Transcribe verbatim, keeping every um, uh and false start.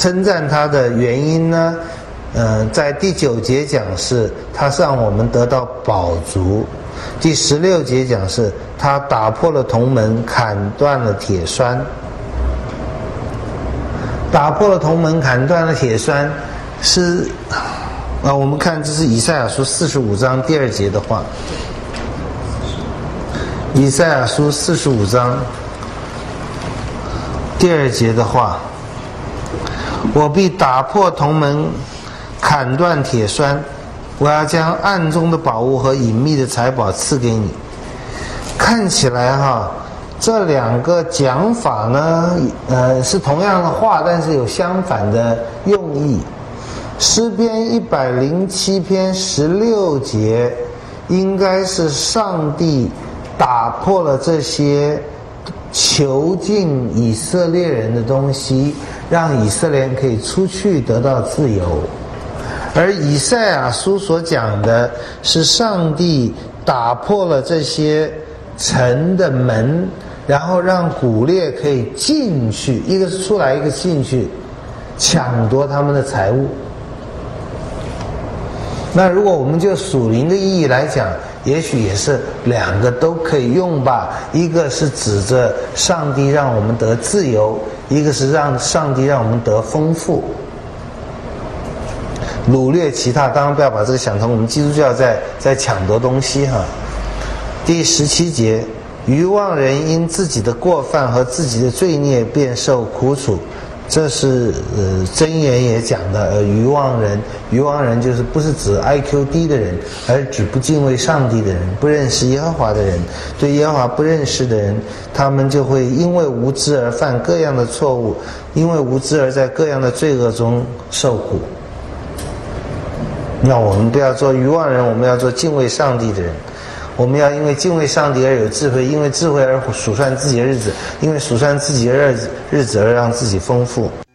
称赞他的原因呢，呃，在第九节讲是他让我们得到饱足，第十六节讲是他打破了铜门，砍断了铁栓。打破了铜门，砍断了铁栓，是啊，我们看这是以赛亚书四十五章第二节的话。以赛亚书四十五章第二节的话，我必打破铜门，砍断铁栓，我要将暗中的宝物和隐秘的财宝赐给你。看起来哈，这两个讲法呢，呃，是同样的话，但是有相反的用意。诗篇一百零七篇十六节，应该是上帝打破了这些囚禁以色列人的东西，让以色列人可以出去得到自由。而以赛亚书所讲的是上帝打破了这些城的门，然后让古列可以进去，一个是出来，一个进去，抢夺他们的财物。那如果我们就属灵的意义来讲，也许也是两个都可以用吧。一个是指着上帝让我们得自由，一个是让上帝让我们得丰富。掳掠其他，当然不要把这个想成我们基督教在在抢夺东西哈。第十七节，愚妄人因自己的过犯和自己的罪孽便受苦楚。这是呃箴言也讲的，呃愚妄人，愚妄人就是不是指 I Q 低的人，而指不敬畏上帝的人，不认识耶和华的人，对耶和华不认识的人，他们就会因为无知而犯各样的错误，因为无知而在各样的罪恶中受苦。那我们不要做愚妄人，我们要做敬畏上帝的人。我们要因为敬畏上帝而有智慧，因为智慧而数算自己的日子，因为数算自己的日子而让自己丰富。